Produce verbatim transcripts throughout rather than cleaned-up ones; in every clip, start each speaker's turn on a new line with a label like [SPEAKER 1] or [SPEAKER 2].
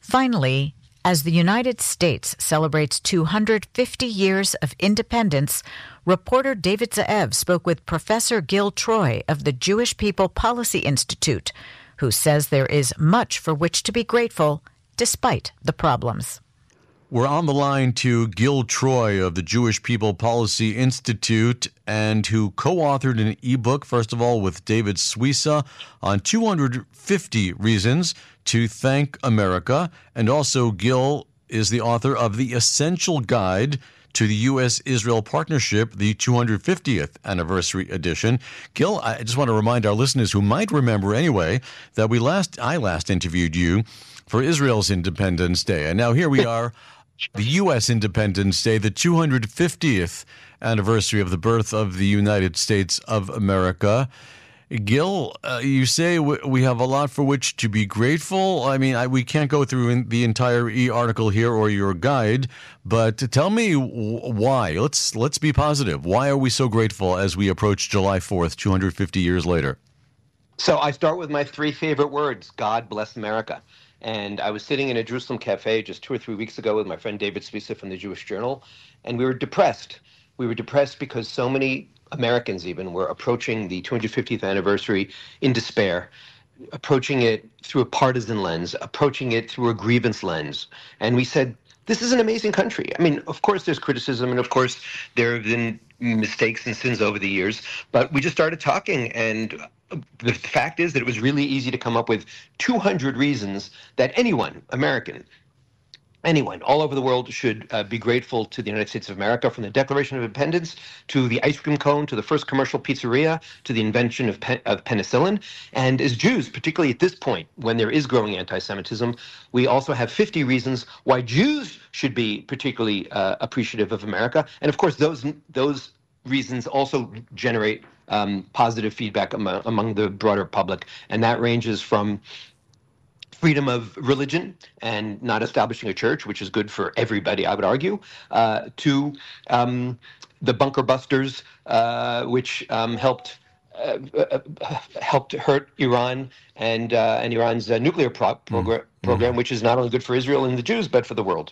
[SPEAKER 1] Finally, as the United States celebrates two hundred fifty years of independence, reporter David Zaev spoke with Professor Gil Troy of the Jewish People Policy Institute, who says there is much for which to be grateful despite the problems.
[SPEAKER 2] We're on the line to Gil Troy of the Jewish People Policy Institute, and who co-authored an ebook, first of all, with David Suissa on two hundred fifty reasons to thank America. And also, Gil is the author of The Essential Guide to the U S Israel Partnership, the two hundred fiftieth anniversary edition. Gil, I just want to remind our listeners who might remember anyway that we last I last interviewed you for Israel's Independence Day. And now here we are, the U S Independence Day, the two hundred fiftieth anniversary of the birth of the United States of America. Gil, uh, you say w- we have a lot for which to be grateful. I mean, I, we can't go through in the entire e-article here or your guide, but tell me w- why. Let's let's be positive. Why are we so grateful as we approach July fourth, two hundred fifty years later?
[SPEAKER 3] So I start with my three favorite words: God bless America. And I was sitting in a Jerusalem cafe just two or three weeks ago with my friend David Suissa from the Jewish Journal, and we were depressed. We were depressed because so many Americans even were approaching the two hundred fiftieth anniversary in despair, approaching it through a partisan lens, approaching it through a grievance lens. And we said, this is an amazing country. I mean, of course there's criticism, and of course there have been mistakes and sins over the years, but we just started talking, and the fact is that it was really easy to come up with two hundred reasons that anyone, American, anyone all over the world should uh, be grateful to the United States of America, from the Declaration of Independence to the ice cream cone to the first commercial pizzeria to the invention of, pe- of penicillin. And as Jews, particularly at this point when there is growing anti-Semitism, we also have fifty reasons why Jews should be particularly uh, appreciative of America. And of course, those those reasons also generate um, positive feedback among, among the broader public. And that ranges from freedom of religion and not establishing a church, which is good for everybody, I would argue, uh, to um, the bunker busters, uh, which um, helped uh, uh, helped hurt Iran and uh, and Iran's uh, nuclear pro- program, mm-hmm. program, which is not only good for Israel and the Jews, but for the world.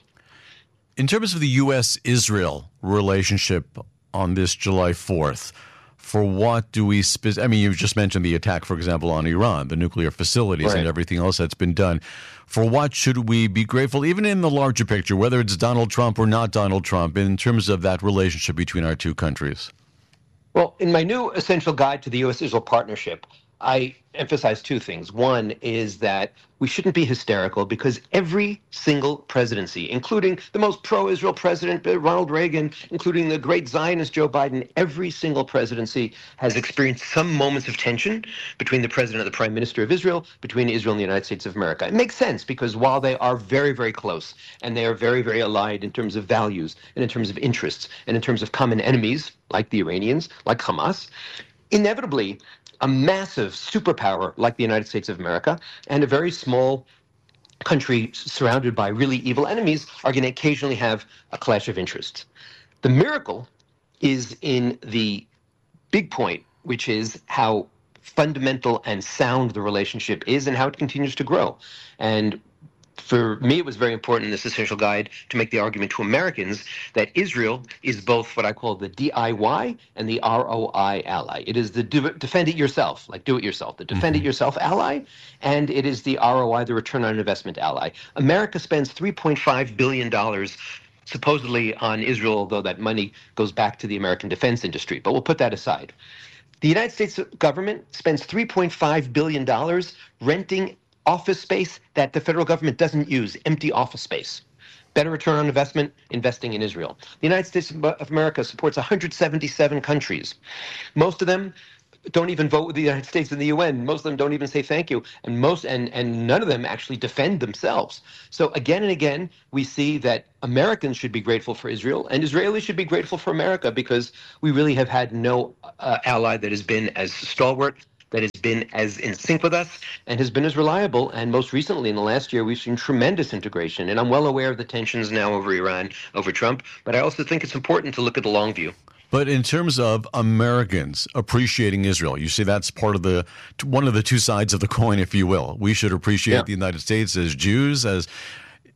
[SPEAKER 2] In terms of the U S Israel relationship on this July fourth, for what do we spe- I mean, you just mentioned the attack, for example, on Iran, the nuclear facilities, right, and everything else that's been done. For what should we be grateful, even in the larger picture, whether it's Donald Trump or not Donald Trump, in terms of that relationship between our two countries?
[SPEAKER 3] Well, in my new Essential Guide to the U S Israel Partnership, I emphasize two things. One is that we shouldn't be hysterical, because every single presidency, including the most pro-Israel president, Ronald Reagan, including the great Zionist Joe Biden, every single presidency has experienced some moments of tension between the president and the prime minister of Israel, between Israel and the United States of America. It makes sense, because while they are very, very close, and they are very, very allied in terms of values, and in terms of interests, and in terms of common enemies, like the Iranians, like Hamas, inevitably, a massive superpower like the United States of America and a very small country surrounded by really evil enemies are going to occasionally have a clash of interests. The miracle is in the big point, which is how fundamental and sound the relationship is and how it continues to grow. And for me, it was very important in this Essential Guide to make the argument to Americans that Israel is both what I call the D I Y and the R O I ally. It is the do, defend it yourself, like do it yourself, the defend it yourself ally, and it is the R O I, the return on investment ally. America spends three point five billion dollars supposedly on Israel, although that money goes back to the American defense industry, but we'll put that aside. The United States government spends three point five billion dollars renting office space that the federal government doesn't use, empty office space. Better return on investment, investing in Israel. The United States of America supports one hundred seventy-seven countries. Most of them don't even vote with the United States in the U N. Most of them don't even say thank you. And most and, and none of them actually defend themselves. So again and again, we see that Americans should be grateful for Israel, and Israelis should be grateful for America, because we really have had no uh, ally that has been as stalwart, that has been as in sync with us, and has been as reliable. And most recently, in the last year, we've seen tremendous integration. And I'm well aware of the tensions now over Iran, over Trump, but I also think it's important to look at the long view.
[SPEAKER 2] But in terms of Americans appreciating Israel, you say that's part of the one of the two sides of the coin, if you will. We should appreciate yeah. the United States as Jews, as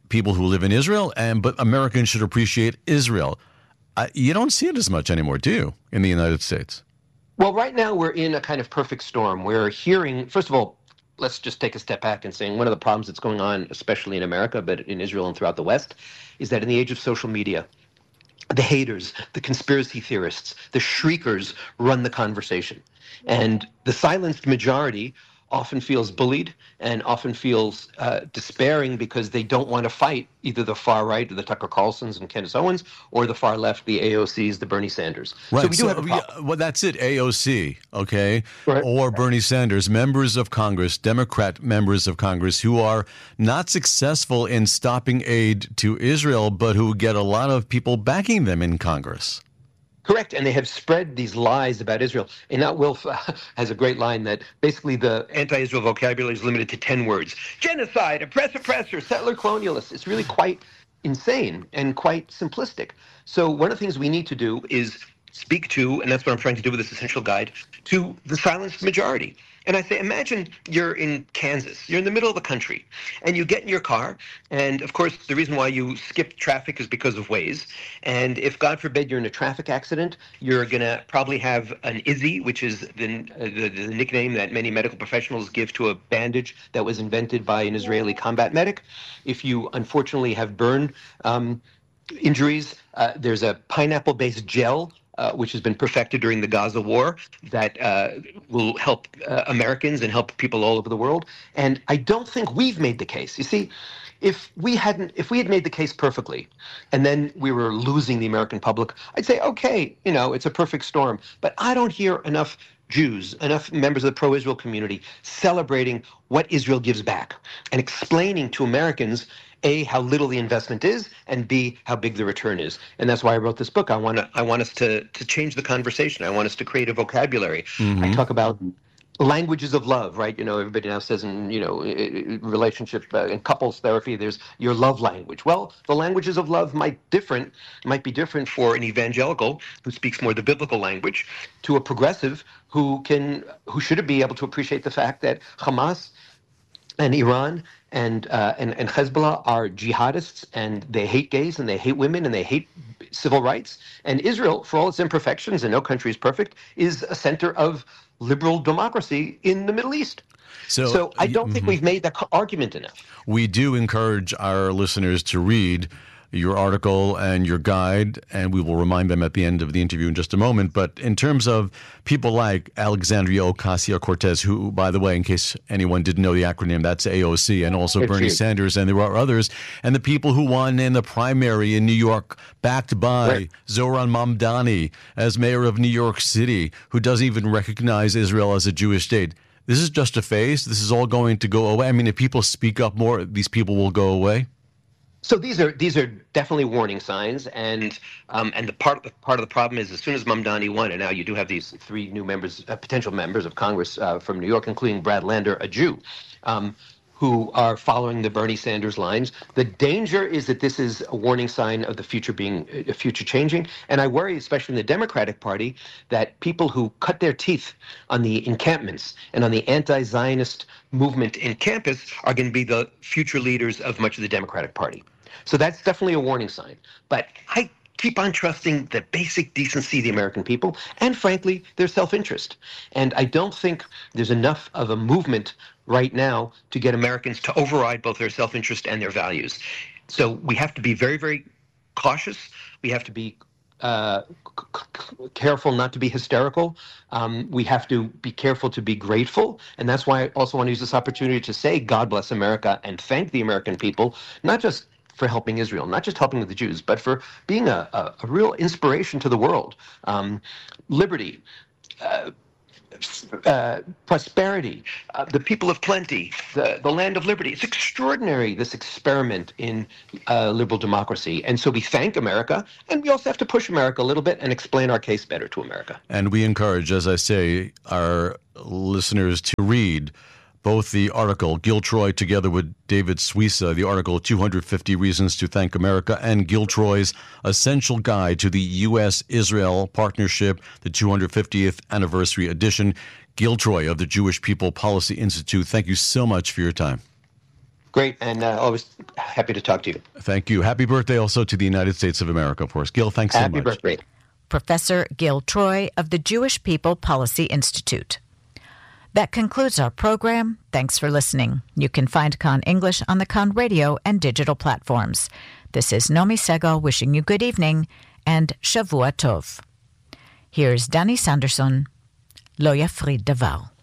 [SPEAKER 2] people who live in Israel, and but Americans should appreciate Israel. Uh, you don't see it as much anymore, do you, in the United States?
[SPEAKER 3] Well, right now we're in a kind of perfect storm. We're hearing, first of all, let's just take a step back and saying one of the problems that's going on, especially in America, but in Israel and throughout the West, is that in the age of social media, the haters, the conspiracy theorists, the shriekers run the conversation. And the silenced majority often feels bullied and often feels uh, despairing because they don't want to fight either the far right, the Tucker Carlsons and Candace Owens, or the far left, the A O Cs, the Bernie Sanders.
[SPEAKER 2] Right.
[SPEAKER 3] So we do
[SPEAKER 2] so,
[SPEAKER 3] have a problem.
[SPEAKER 2] Yeah, well, that's it, A O C, okay?
[SPEAKER 3] Right.
[SPEAKER 2] Or Bernie Sanders, members of Congress, Democrat members of Congress who are not successful in stopping aid to Israel, but who get a lot of people backing them in Congress.
[SPEAKER 3] Correct, and they have spread these lies about Israel. Einat Wilf uh, has a great line that basically the anti-Israel vocabulary is limited to ten words. Genocide, oppress, oppressor, settler, colonialist. It's really quite insane and quite simplistic. So one of the things we need to do is speak to, and that's what I'm trying to do with this essential guide, to the silenced majority. And I say, imagine you're in Kansas, you're in the middle of the country, and you get in your car, and of course the reason why you skip traffic is because of Waze, and if God forbid you're in a traffic accident, you're going to probably have an I Z Z, which is the, uh, the, the nickname that many medical professionals give to a bandage that was invented by an Israeli combat medic. If you unfortunately have burn um, injuries, uh, there's a pineapple-based gel Uh, which has been perfected during the Gaza war that uh, will help uh, Americans and help people all over the world. And I don't think we've made the case. You see, if we hadn't, if we had made the case perfectly, and then we were losing the American public, I'd say, okay, you know, it's a perfect storm. But I don't hear enough Jews, enough members of the pro-Israel community celebrating what Israel gives back and explaining to Americans, A, how little the investment is, and B, how big the return is. And that's why I wrote this book. I want to, I want us to, to change the conversation. I want us to create a vocabulary. Mm-hmm. I talk about languages of love, right? You know, everybody now says in, you know, relationship uh, in couples therapy, there's your love language. Well, the languages of love might different, might be different for an evangelical who speaks more the biblical language to a progressive who can, who should be able to appreciate the fact that Hamas and Iran and, uh, and and Hezbollah are jihadists, and they hate gays, and they hate women, and they hate civil rights. And Israel, for all its imperfections, and no country is perfect, is a center of liberal democracy in the Middle East. So, so I don't mm-hmm. think we've made that argument enough.
[SPEAKER 2] We do encourage our listeners to read your article and your guide, and we will remind them at the end of the interview in just a moment. But in terms of people like Alexandria Ocasio-Cortez, who, by the way, in case anyone didn't know the acronym, that's A O C, and also it's Bernie huge. Sanders, and there are others, and the people who won in the primary in New York, backed by right. Zohran Mamdani as mayor of New York City, who doesn't even recognize Israel as a Jewish state. This is just a phase. This is all going to go away. I mean, if people speak up more, these people will go away.
[SPEAKER 3] So these are these are definitely warning signs, and um, and the part of the part of the problem is as soon as Mamdani won, and now you do have these three new members, uh, potential members of Congress uh, from New York, including Brad Lander, a Jew, um, who are following the Bernie Sanders lines. The danger is that this is a warning sign of the future being a future changing, and I worry, especially in the Democratic Party, that people who cut their teeth on the encampments and on the anti-Zionist movement in campus are going to be the future leaders of much of the Democratic Party. So that's definitely a warning sign. But I keep on trusting the basic decency of the American people and, frankly, their self-interest. And I don't think there's enough of a movement right now to get Americans to override both their self-interest and their values. So we have to be very, very cautious. We have to be uh, c- careful not to be hysterical. Um, we have to be careful to be grateful. And that's why I also want to use this opportunity to say God bless America and thank the American people, not just for helping Israel, not just helping the Jews, but for being a, a, a real inspiration to the world. Um, liberty, uh, uh, prosperity, uh, the people of plenty, the, the land of liberty. It's extraordinary, this experiment in uh, liberal democracy. And so we thank America, and we also have to push America a little bit and explain our case better to America.
[SPEAKER 2] And we encourage, as I say, our listeners to read both the article, Gil Troy, together with David Suissa, the article two hundred fifty Reasons to Thank America, and Gil Troy's Essential Guide to the U S Israel Partnership, the two hundred fiftieth Anniversary Edition. Gil Troy of the Jewish People Policy Institute, thank you so much for your time.
[SPEAKER 3] Great, and uh, always happy to talk to you.
[SPEAKER 2] Thank you. Happy birthday also to the United States of America, of course. Gil, thanks so
[SPEAKER 3] Happy
[SPEAKER 2] much.
[SPEAKER 3] Happy birthday.
[SPEAKER 1] Professor Gil Troy of the Jewish People Policy Institute. That concludes our program. Thanks for listening. You can find Kan English on the Kan Radio and digital platforms. This is Nomi Segal wishing you good evening and Shavua Tov. Here's Danny Sanderson, Lo Yafrid Davar.